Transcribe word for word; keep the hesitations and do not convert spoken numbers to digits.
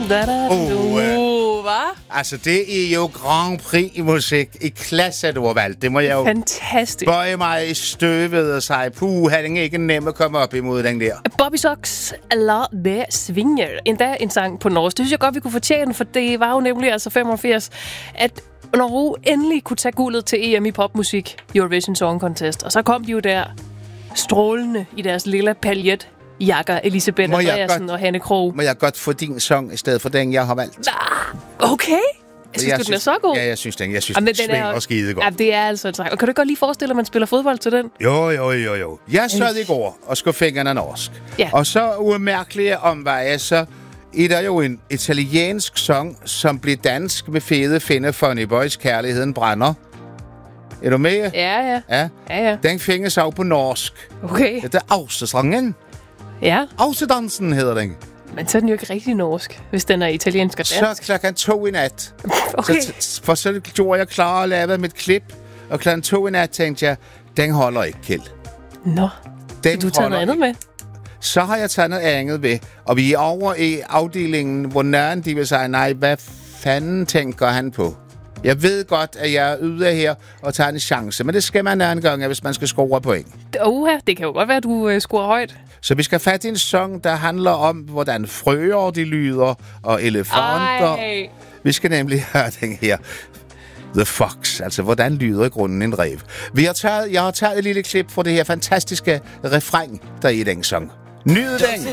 Oh, uh, hvad? Altså, det er jo Grand Prix i musik. I klasse, du har valgt. Det må jeg jo Fantastisk. bøje mig i støvet og sige, puh, han er ikke nem at komme op imod den der. Bobby Socks, La det svinger. Endda en sang på norsk. Det synes jeg godt, vi kunne fortjene, for det var jo nemlig altså femogfirs, at Norge endelig kunne tage guldet til E M i popmusik, Eurovision Song Contest. Og så kom de jo der strålende i deres lille paljet. Jakker, Elisabeth Andreasen godt, og Hanne Krogh. Må jeg godt få din sang i stedet for den, jeg har valgt? Ah, okay. Jeg synes, jeg du, synes, den er så god. Ja, jeg synes, den, jeg synes, Jamen, den, den svinger er, og skide godt. Ja, det er altså en sang. Og kan du godt lige forestille, at man spiller fodbold til den? Jo, jo, jo, jo. Jeg sad i går og skulle fingrene norsk. Ja. Og så umærkelige omveje, så er der jo en italiensk sang, som bliver dansk med fede finde Funny Boys, Kærligheden brænder. Er du med? Ja, ja. Ja, ja, ja. Den findes af på norsk. Okay. Det er Ausesangen. Ja. Ausedansen hedder den. Men så er den jo ikke rigtig norsk, hvis den er italiensk og dansk. Så klokken to i nat. Okay. Så, for så gjorde jeg klar og lavede mit klip. Og klokken to i nat tænkte jeg, den holder ikke, Kjeld. Nå, den du tager noget andet med? Så har jeg taget noget andet ved. Og vi er over i afdelingen, hvor nøren de vil sige, nej, hvad fanden tænker han på? Jeg ved godt, at jeg er ude her og tager en chance, men det skal man en gang, hvis man skal score point. Uha, det kan jo godt være, at du øh, scorer højt. Så vi skal fatte en sang, der handler om, hvordan frøer de lyder, og elefanter. Ej. Vi skal nemlig høre den her The Fox, altså hvordan lyder i grunden en rev. Vi har taget, jeg har taget et lille klip fra det her fantastiske refræng, der er i den sang. Nyd den!